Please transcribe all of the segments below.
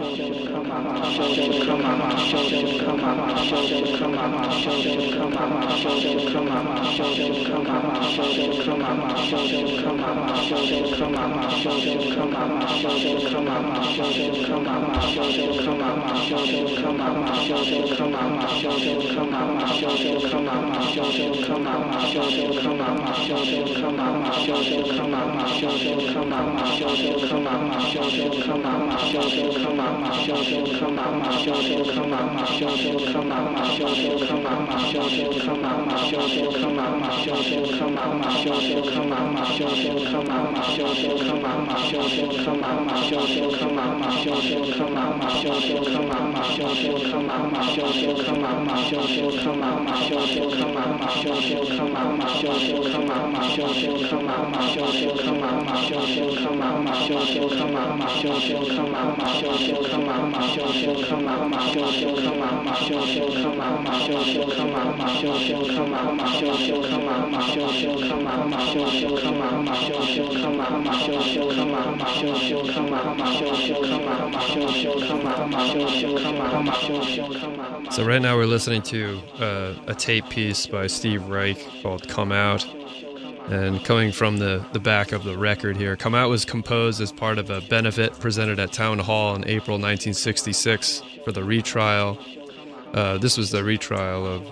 So right now we're listening to a tape piece by Steve Reich called Come Out. And coming from the back of the record here, Come Out was composed as part of a benefit presented at Town Hall in April 1966 for the retrial. This was the retrial of,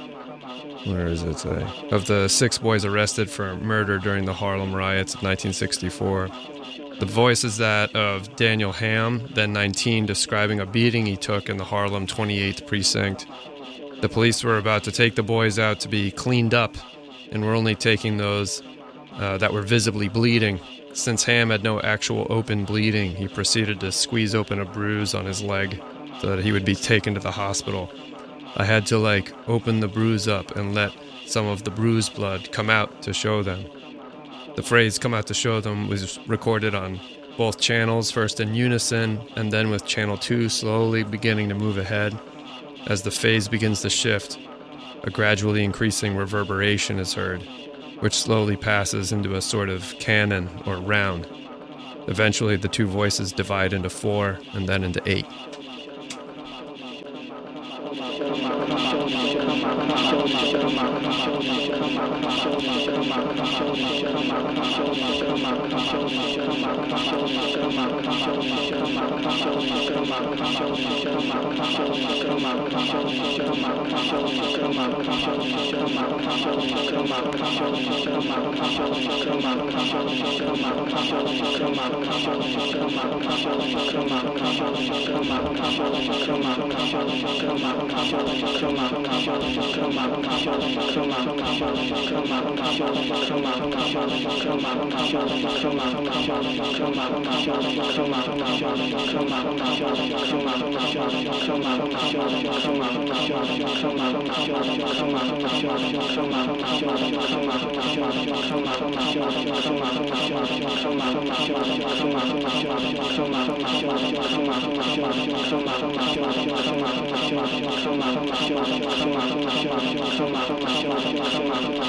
where is it today? Of the 6 boys arrested for murder during the Harlem riots of 1964. The voice is that of Daniel Ham, then 19, describing a beating he took in the Harlem 28th Precinct. The police were about to take the boys out to be cleaned up, and were only taking those that were visibly bleeding. Since Ham had no actual open bleeding, he proceeded to squeeze open a bruise on his leg so that he would be taken to the hospital. I had to, open the bruise up and let some of the bruise blood come out to show them. The phrase "come out to show them" was recorded on both channels, first in unison, and then with channel 2 slowly beginning to move ahead. As the phase begins to shift, a gradually increasing reverberation is heard, which slowly passes into a sort of canon or round. Eventually, the 2 voices divide into 4 and then into 8.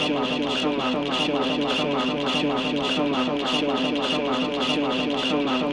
Come on.